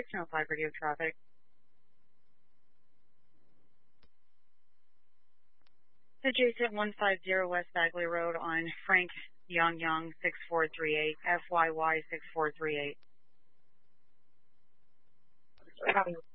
205 radio traffic. Adjacent 150 West Bagley Road on Frank Young 6438, FYY 6438.